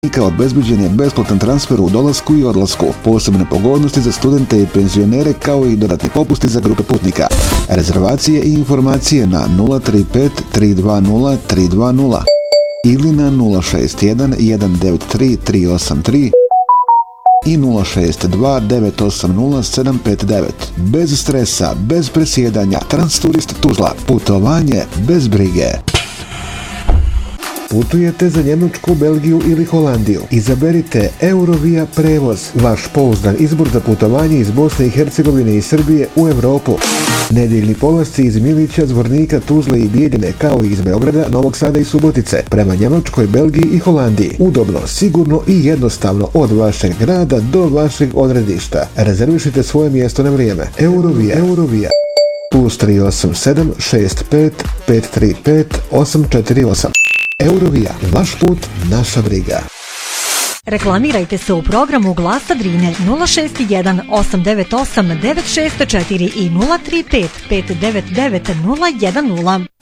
Obezbeđen je besplatan transfer u dolasku i odlasku, posebne pogodnosti za studente i penzionere kao i dodatni popusti za grupe putnika. Rezervacije i informacije na 035 320 320 ili na 061 193 383 i 062 980 759. Bez stresa, bez presjedanja, Transturist Tuzla. Putovanje bez brige. Putujete za Njemačku, Belgiju ili Holandiju? Izaberite Eurovia prevoz, vaš pouzdan izbor za putovanje iz Bosne i Hercegovine i Srbije u Evropu. Nedjeljni polasci iz Milića, Zvornika, Tuzle i Bijeljine, kao i iz Beograda, Novog Sada i Subotice, prema Njemačkoj, Belgiji i Holandiji. Udobno, sigurno i jednostavno od vašeg grada do vašeg odredišta. Rezervišite svoje mjesto na vrijeme. Eurovia. Plus 387 65 535 848. Eurovia, vaš put, naša briga. Reklamirajte se u programu Glasa Drine 061 898 964 i 035 599 010.